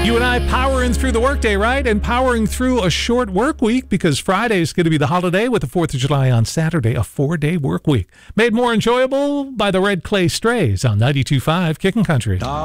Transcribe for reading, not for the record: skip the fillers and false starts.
You and I powering through the workday, right? And powering through a short work week because Friday is going to be the holiday with the 4th of July on Saturday, a 4-day work week. Made more enjoyable by the Red Clay Strays on 92.5 Kickin' Country.